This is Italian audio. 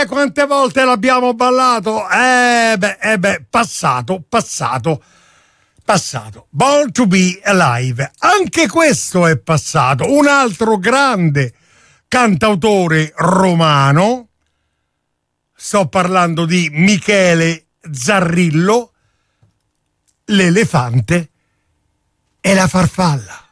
quante volte l'abbiamo ballato? Passato. Born to be Alive, anche questo è passato. Un altro grande cantautore romano, sto parlando di Michele Zarrillo, l'elefante e la farfalla.